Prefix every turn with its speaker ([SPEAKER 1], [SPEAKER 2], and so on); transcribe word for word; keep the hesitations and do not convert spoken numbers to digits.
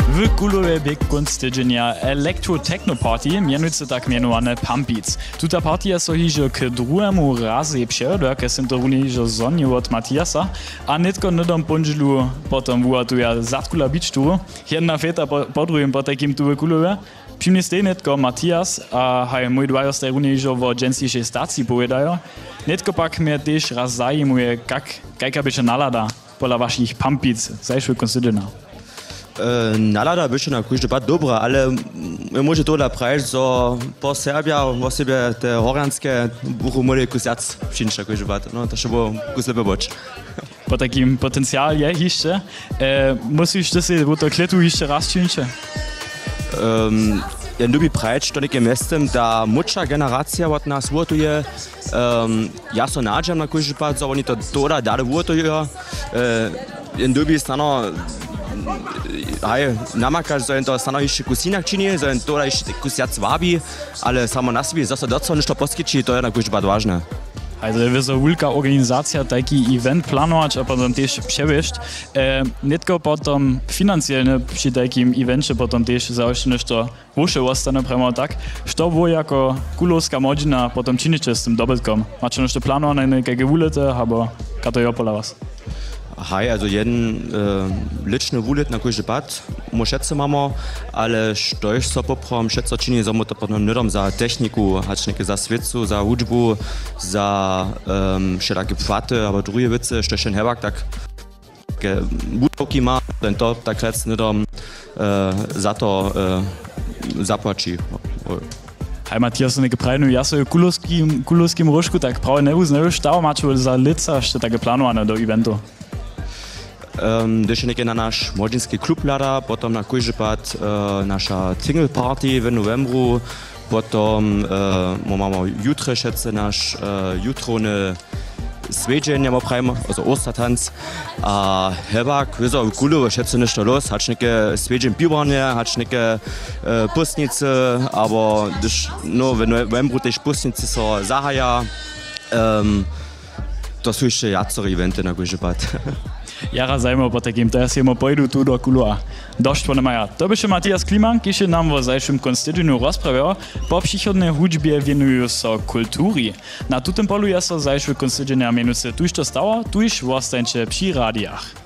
[SPEAKER 1] W Kulowie bieg kunst tydzienia Electro-Techno Party, mianujcy tak mianowane Pumpbeats. Tuta partia so hižo k druhému razy přijde, ke sem to runie hižo zonje od Matiasa, a netko nedom ponželu potom vuatuja zatkula beach tour. Jedna feta po, po druhým po takým tu v Kulove. Přimne stej netko Matias a haj môj dvajo z tej runie hižo vo dženstejšej stácii povedajo. Netko pak mnie też raz zajmuje, kak, kajka byše nalada pola vašich Pumpbeats, zajšve konsidena.
[SPEAKER 2] E, nalada byše na kúžde bad dobra, ale môže to da prajsť, so po Serbia vo sebe te horanské buchu mohli kus jac všinča kúžde bad, no to še bo kus lebe boč.
[SPEAKER 1] Po takým potenciál je ještě, e, musíš to si v to kletu ještě raz činče?
[SPEAKER 2] Um, ja lubi prajsť to neké mestem, da muča generacija od nás votuje. Um, ja so nadžam na kúžde bad, so oni to toda dade votujú. Uh, ja lubi stano hej, namakaš, že to stano ešte kus inak činí, že to ešte kus jac vábi, ale samo na sebe zase docela niečo poskyčí, to je na kúžde bad vážne.
[SPEAKER 1] Also je to veľká organizácia, taký event plánovať a potom tiež převiesť. E, netko potom financiálne pri takým evente potom tiež zaočne nešto vúše ostane premo tak. Što vo jako kulovská modžina potom činiče s tým dobytkom? Máte nešto plánované, nejaké vúlete, alebo kato je pola vás?
[SPEAKER 2] Hej, also jeden äh, liczny wulet na kúžde bad, mo šetce mamo, ale štož so poprom šetce čini, so mo to potom nidom za techniku, hačnike za svicu, za hudžbu, za ähm, všelake pfaty, aber druge vice, što šen hebak, tak ke budovky má, ten to tak rec nidom äh, za to äh, zaplačí.
[SPEAKER 1] Hej, Matias, so neke prajnu, ja so je kulovským, kulovským rožku, tak pravi nevuz, nevuz, stav mačo za lica, što také plánované do eventu.
[SPEAKER 2] Um, Když je na náš modžinský klub lada, potom na kúžde bad uh, naša single party v novembru, potom uh, máme jutre šetce náš uh, jutrone svedžen, ja prajmo, also Ostertanz. A hebak, vizo v Kulove šetce nešto los, hačnike svedžen pivornie, hačnike uh, pustnice, aber když, no, v novembru tež pustnice so zahaja, um, to sú ešte jacore eventy na kúžde bad.
[SPEAKER 1] Jara zajmo po takým, teraz jemo pojdu tu do Kulova. Došť po nemaja. To byše Matias Kliman, kiže nám vo zajším konstitúdnu rozpravil, po příchodnej hudžbie venujú so kultúri. Na tutem polu je so zajšie konstitúdne menu se tuž to stalo, tuž v ostaňče při rádiách.